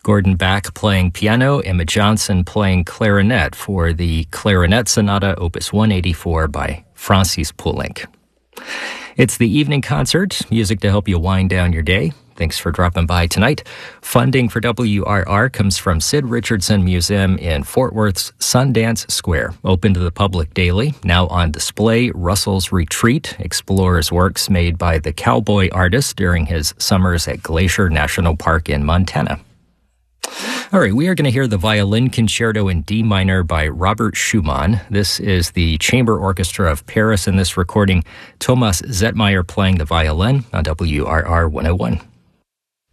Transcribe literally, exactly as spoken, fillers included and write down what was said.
Gordon Bach playing piano, Emma Johnson playing clarinet for the Clarinet Sonata Opus one eighty-four by Francis Poulenc. It's the evening concert, music to help you wind down your day. Thanks for dropping by tonight. Funding for W R R comes from Sid Richardson Museum in Fort Worth's Sundance Square. Open to the public daily. Now on display, Russell's Retreat explores works made by the cowboy artist during his summers at Glacier National Park in Montana. All right, we are going to hear the Violin Concerto in D minor by Robert Schumann. This is the Chamber Orchestra of Paris in this recording. Thomas Zettmeyer playing the violin on W R R one oh one.